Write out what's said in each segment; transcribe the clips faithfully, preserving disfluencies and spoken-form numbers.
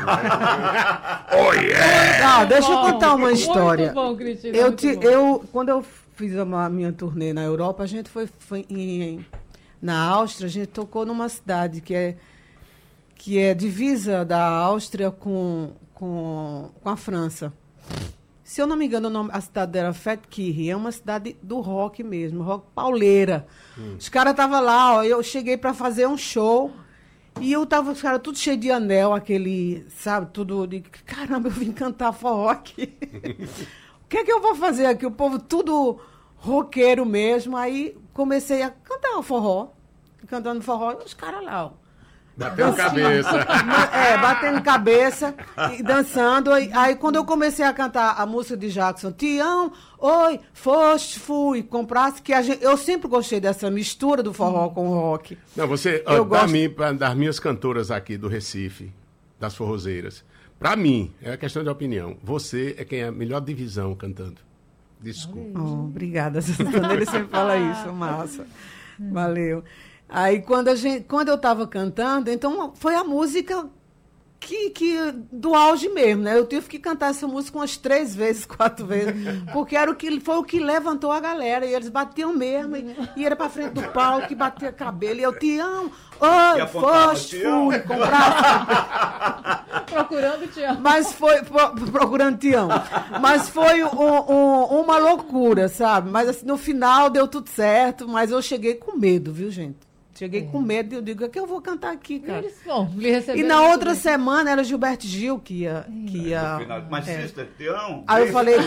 Oh, yeah! Ah, deixa eu contar uma história. Muito bom, Cristina. Eu, muito te, bom. eu, quando eu fiz a minha turnê na Europa, a gente foi, foi em, na Áustria, a gente tocou numa cidade que é, que é divisa da Áustria com, com, com a França. Se eu não me engano, o nome, a cidade era Fetkirch, é uma cidade do rock mesmo, rock pauleira. Hum. Os caras estavam lá, ó, eu cheguei para fazer um show e eu tava, os caras tudo cheio de anel, aquele, sabe, tudo de, caramba, eu vim cantar forró aqui. O que é que eu vou fazer aqui? O povo tudo roqueiro mesmo, aí comecei a cantar o forró, cantando forró, e os caras lá, ó. Batendo cabeça. É, batendo cabeça e dançando. Aí, aí, quando eu comecei a cantar a música de Jackson, Tião, oi, foste, fui, comprasse, que a gente, eu sempre gostei dessa mistura do forró com o rock. Não, você, eu ó, gosto... mim, das minhas cantoras aqui do Recife, das forrozeiras, pra mim, é questão de opinião, você é quem é a melhor divisão cantando. Desculpa. Oh, obrigada, Santana. Ele sempre fala isso, massa. Valeu. Aí, quando, a gente, quando eu estava cantando, então foi a música que, que, do auge mesmo, né? Eu tive que cantar essa música umas três vezes, quatro vezes, porque era o que, foi o que levantou a galera, e eles batiam mesmo, e, e era para frente do palco, e batia cabelo, e eu, Tião, oi, foste, fui, comprar... Procurando Tião. Mas foi, pro, procurando Tião, mas foi um, um, uma loucura, sabe? Mas assim, no final deu tudo certo, mas eu cheguei com medo, viu, gente? Cheguei é. com medo, eu digo, é que eu vou cantar aqui, cara. Eles vão lhe receber. E na outra bem. semana era Gilberto Gil que ia... Que ia é, mas, é. Sister, Tião... Aí eu falei...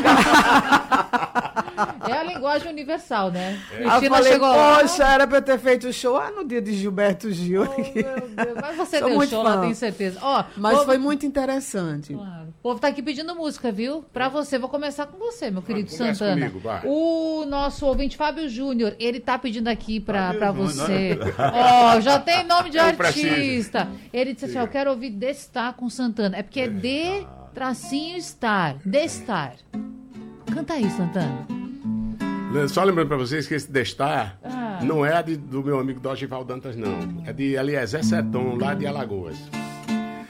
É a linguagem universal, né? É. Aí eu falei, poxa, era pra eu ter feito o show ah, no dia de Gilberto Gil. Oh, meu Deus. Mas você Sou deu show fã. Lá, tenho certeza. Ó, mas povo... foi muito interessante. Claro. O povo tá aqui pedindo música, viu? Pra você. Vou começar com você, meu querido Começa Santana. Comigo, vai. O nosso ouvinte, Fábio Júnior, ele tá pedindo aqui pra, pra você. Ó, oh, já tem nome de eu artista. Preciso. Ele disse assim, ó, eu quero ouvir Destar com Santana. É porque é D tracinho estar. Destar. Canta aí, Santana. Só lembrando pra vocês que esse Destar ah. não é de, do meu amigo Dorival Dantas, não. É de Eliezer Seton, lá de Alagoas.